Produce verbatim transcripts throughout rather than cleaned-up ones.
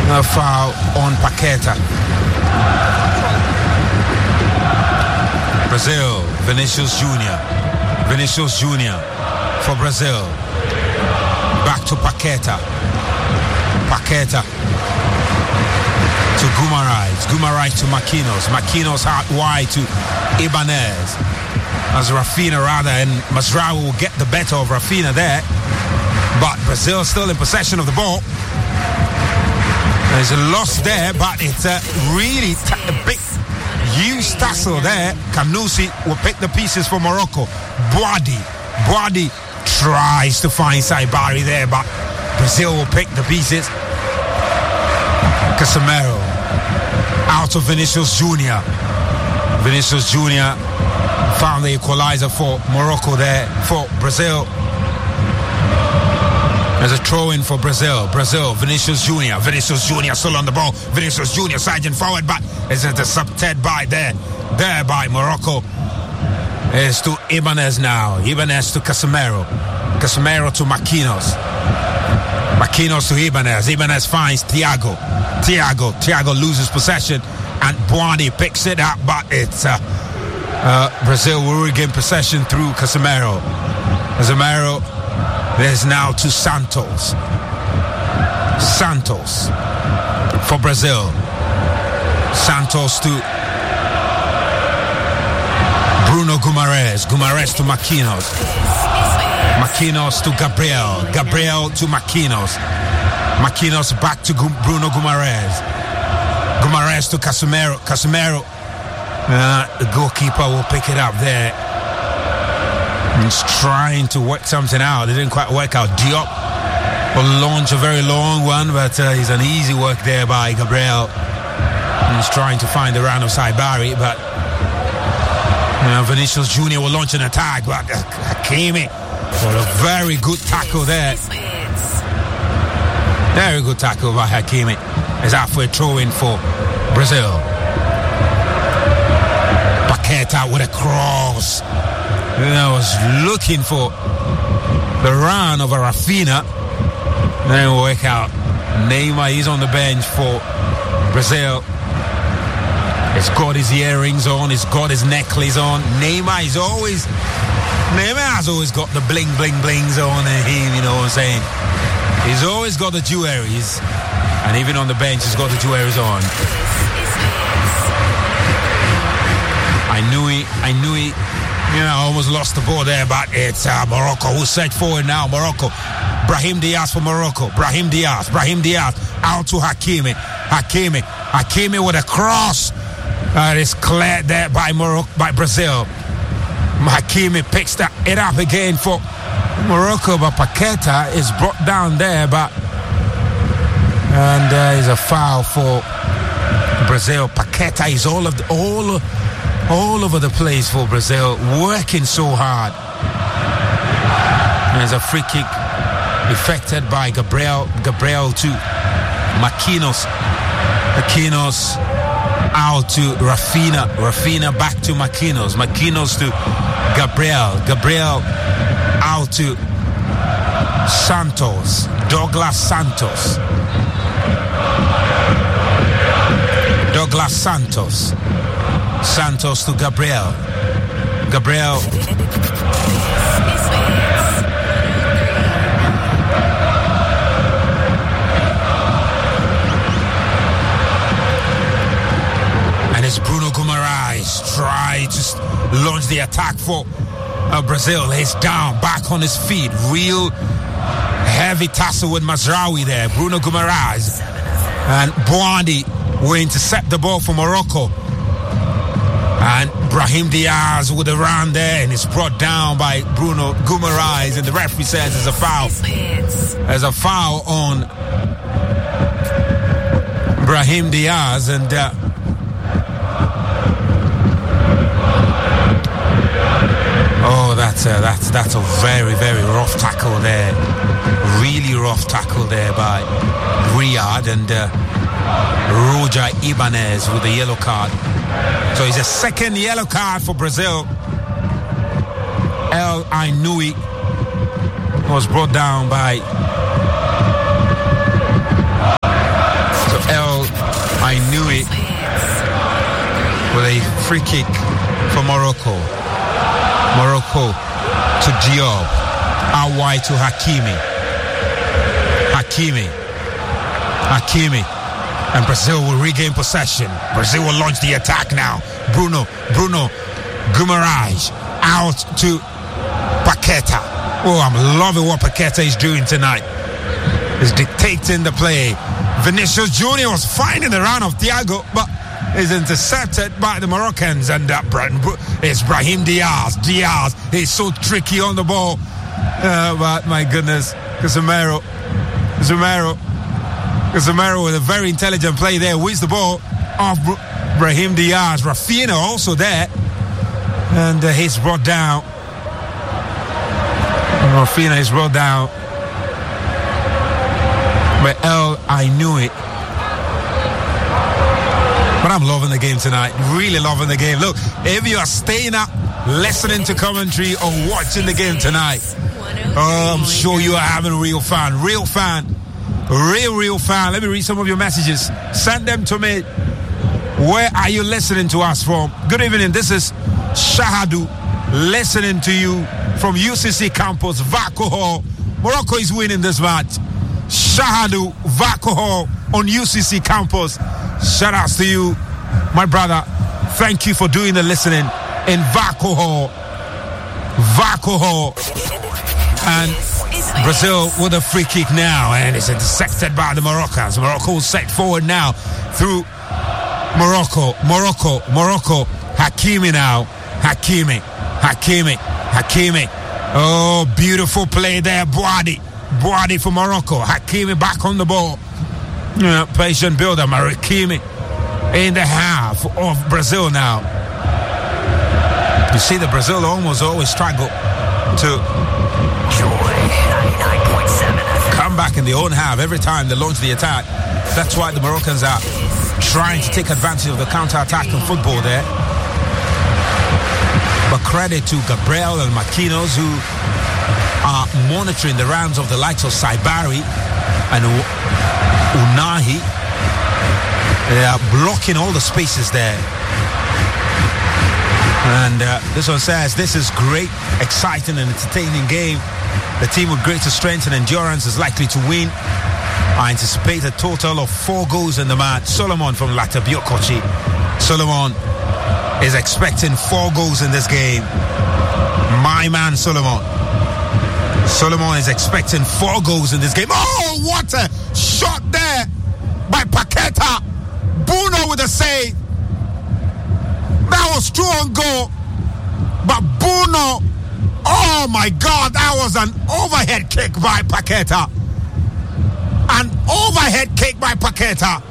A foul on Paqueta. Brazil, Vinicius Junior Vinicius Junior for Brazil. Back to Paqueta. Paqueta to Guimarães. Guimarães to Marquinhos. Marquinhos out wide to Ibanez. As Rafinha rather, and Mazraoui will get the better of Rafinha there. But Brazil still in possession of the ball. There's a loss there, but it's a really t- a big, huge tussle there. Canusi will pick the pieces for Morocco. Boadi, Boadi tries to find Saibari there, but Brazil will pick the pieces. Casemiro out of Vinicius Junior Vinicius Junior found the equalizer for Morocco there, for Brazil. There's a throw-in for Brazil. Brazil, Vinicius Junior Vinicius Junior still on the ball. Vinicius Junior surging forward, but is intercepted by there. There by Morocco. It's to Ibanez now. Ibanez to Casemiro. Casemiro to Marquinhos. Marquinhos to Ibanez. Ibanez finds Thiago. Thiago. Thiago loses possession, and Boadi picks it up, but it's uh, uh, Brazil will regain possession through Casemiro. Casemiro. There's now to Santos. Santos for Brazil. Santos to Bruno Guimarães. Guimarães to Marquinhos. Marquinhos to Gabriel. Gabriel to Marquinhos. Marquinhos back to Bruno Guimarães. Guimarães to Casemiro. Casemiro. Uh, the goalkeeper will pick it up there. He's trying to work something out. It didn't quite work out. Diop will launch a very long one, but uh, it's an easy work there by Gabriel. He's trying to find the round of Saibari, but uh, Vinicius Junior will launch an attack, but uh, Hakimi for a very good tackle there. Very good tackle by Hakimi. It's halfway throw-in for Brazil. Paqueta with a cross. I was looking for the run of a Rafinha. Didn't work out. Neymar is on the bench for Brazil. He's got his earrings on. He's got his necklace on. Neymar is always... Neymar has always got the bling, bling, blings on him, you know what I'm saying? He's always got the jewelries. And even on the bench, he's got the jewelries on. I knew he... I knew he... You know, almost lost the ball there, but it's uh, Morocco who set forward now. Morocco. Brahim Diaz for Morocco. Brahim Diaz. Brahim Diaz out to Hakimi. Hakimi. Hakimi with a cross. Uh, it's cleared there by Morocco, by Brazil. Hakimi picks that, it up again for Morocco, but Paqueta is brought down there, but and there uh, is a foul for Brazil. Paqueta is all of the, all. all over the place for Brazil, working so hard. There's a free kick effected by Gabriel Gabriel to Marquinhos. Marquinhos out to Rafinha. Rafinha back to Marquinhos. Marquinhos to Gabriel. Gabriel out to Santos. Douglas Santos. Douglas Santos. Santos to Gabriel. Gabriel. And it's Bruno Guimarães try to launch the attack for uh, Brazil. He's down, back on his feet. Real heavy tussle with Mazraoui there. Bruno Guimarães. And Boadi will intercept the ball for Morocco. And Brahim Diaz with a round there, and it's brought down by Bruno Guimarães, and the referee says there's a foul. There's a foul on Brahim Diaz, and uh, oh, that's a, that's that's a very very rough tackle there, really rough tackle there by Riyad, and uh, Roger Ibanez with a yellow card. So it's a second yellow card for Brazil. El Ainoui was brought down by... So free kick for Morocco. Morocco to Diop. Out wide to Hakimi. Hakimi. Hakimi. And Brazil will regain possession. Brazil will launch the attack now. Bruno. Bruno Guimaraes out to Paqueta. Oh, I'm loving what Paqueta is doing tonight. He's dictating the play. Vinicius Junior was finding the run of Thiago, but is intercepted by the Moroccans. And uh, it's Brahim Diaz. Diaz is so tricky on the ball. Uh, but my goodness, Casemiro. Casemiro. Casemiro with a very intelligent play there. Wins the ball off Brahim Diaz. Rafinha also there. And uh, he's brought down. Rafinha is brought down by El Ainoui. But I'm loving the game tonight. Really loving the game. Look, if you are staying up, listening to commentary or watching the game tonight, oh, I'm sure you are having real fun. Real fun. Real, real fun. Let me read some of your messages. Send them to me. Where are you listening to us from? Good evening. This is Shahadu listening to you from U C C campus, Vacoho. Morocco is winning this match. Shahadu, Vacoho on U C C campus. Shout outs to you, my brother. Thank you for doing the listening in Vacoho. Vacoho. And Brazil with a free kick now, and it's intercepted by the Moroccans. Morocco will set forward now through Morocco. Morocco. Morocco. Hakimi now. Hakimi. Hakimi. Hakimi. Oh, beautiful play there. Boadi. Boadi for Morocco. Hakimi back on the ball. Yeah, patient builder. Hakimi in the half of Brazil now. You see the Brazil almost always struggle to come back in their own half every time they launch the attack. That's why the Moroccans are trying to take advantage of the counter-attack in football there. But credit to Gabriel and Marquinhos, who are monitoring the rounds of the likes of Saibari and Unahi. They are blocking all the spaces there. And uh, this one says, this is great, exciting and entertaining game. The team with greater strength and endurance is likely to win. I anticipate a total of four goals in the match. Solomon from Latabiokochi. Solomon is expecting four goals in this game. My man Solomon. Solomon is expecting four goals in this game. Oh, what a shot there by Paqueta. Bruno with a save. That was true on goal. But Bruno, oh my God, that was an overhead kick by Paqueta. An overhead kick by Paqueta.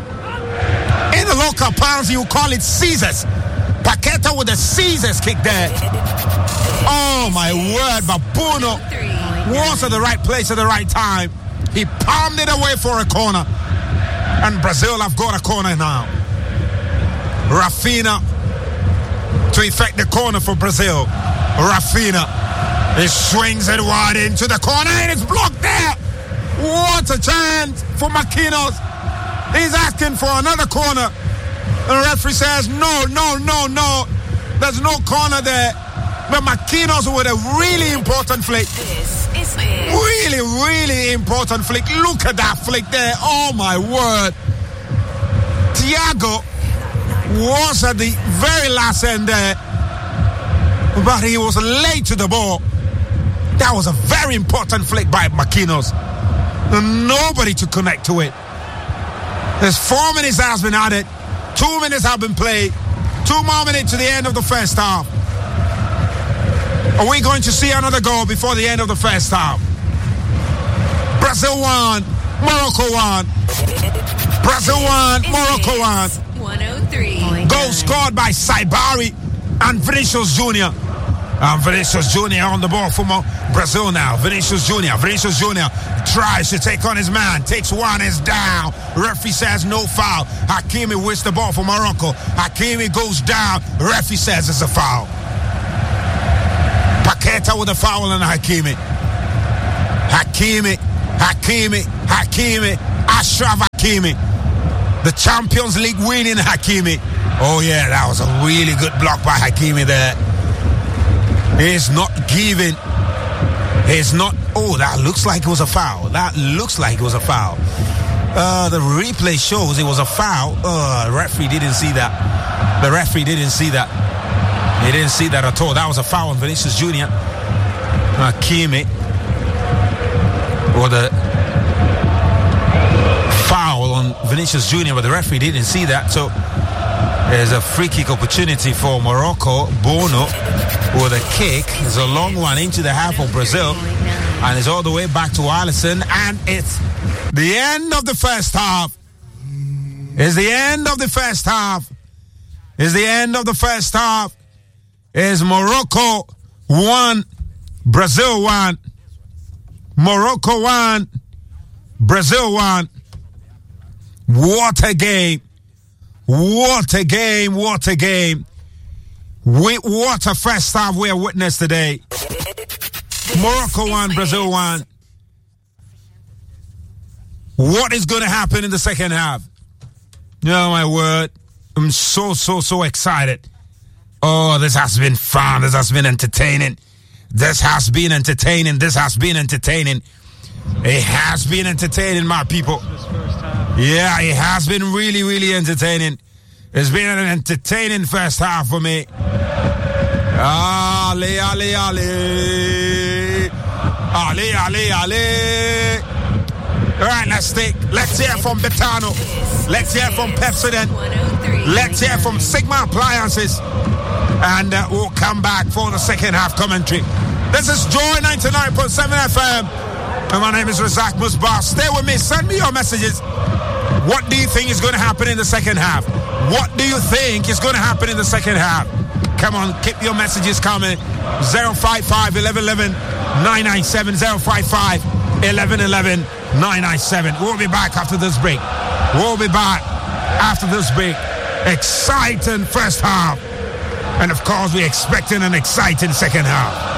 In the local parlance, you call it Caesars. Paqueta with a Caesars kick there. Oh my word, but Bruno was at the right place at the right time. He palmed it away for a corner. And Brazil have got a corner now. Rafinha to effect the corner for Brazil. Rafinha. He swings it wide into the corner and it's blocked there. What a chance for Marquinhos. He's asking for another corner. The referee says, no, no, no, no. There's no corner there. But Marquinhos with a really important flick. Really, really important flick. Look at that flick there. Oh, my word. Thiago was at the very last end there. But he was late to the ball. That was a very important flick by Marquinhos. Nobody to connect to it. There's four minutes that has been added. Two minutes have been played. Two more minutes to the end of the first half. Are we going to see another goal before the end of the first half? Brazil won. Morocco won. Brazil won. Morocco won. one oh three. Goal scored by Saibari and Vinicius Junior And Vinicius Junior on the ball for Brazil now. Vinicius Junior Vinicius Junior tries to take on his man. Takes one, is down. Referee says no foul. Hakimi wins the ball for Morocco. Hakimi goes down. Referee says it's a foul. Paqueta with a foul on Hakimi. Hakimi. Hakimi. Hakimi. Achraf Hakimi. The Champions League winning Hakimi. Oh yeah, that was a really good block by Hakimi there. He's not giving. He's not. Oh, that looks like it was a foul. That looks like it was a foul. Uh, the replay shows it was a foul. Uh, the referee didn't see that. The referee didn't see that. He didn't see that at all. That was a foul on Vinicius Junior Hakimi. Or the foul on Vinicius Junior, but the referee didn't see that. So there's a free kick opportunity for Morocco. Bono with a kick. It's a long one into the half of Brazil. And it's all the way back to Alisson. And it's the end of the first half. It's the end of the first half. It's the end of the first half. It's Morocco one, Brazil one. Morocco one, Brazil one. What a game. What a game. What a game. What a first half we have witnessed today. Morocco one, Brazil one. What is going to happen in the second half? Oh, my word. I'm so, so, so excited. Oh, this has been fun. This has been entertaining. This has been entertaining. This has been entertaining. It has been entertaining, my people. Yeah, it has been really, really entertaining. It's been an entertaining first half for me. Ali, Ali, Ali. Ali, Ali, Ali. All right, let's take, let's hear from Betano. Let's hear from Pepsodent. Let's hear from Sigma Appliances. And uh, we'll come back for the second half commentary. This is Joy ninety-nine point seven F M. And my name is Razak Musbah. Stay with me. Send me your messages. What do you think is going to happen in the second half? What do you think is going to happen in the second half? Come on, keep your messages coming. zero five five, eleven eleven, nine nine seven, zero five five, eleven eleven, nine nine seven. We'll be back after this break. We'll be back after this break. Exciting first half. And of course, we're expecting an exciting second half.